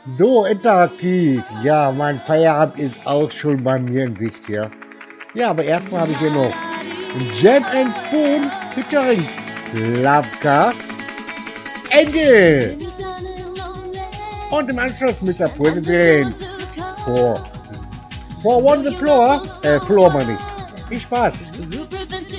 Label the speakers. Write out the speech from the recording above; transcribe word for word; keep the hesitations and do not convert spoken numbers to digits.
Speaker 1: So, interaktiv. Ja, mein Feierabend ist auch schon bei mir in Sicht hier. Ja, aber erstmal habe ich hier noch Jam and Spoon featuring Slavka Engel. Und im Anschluss Mister President for, for One the Floor. Äh, Floor meine ich. Viel Spaß.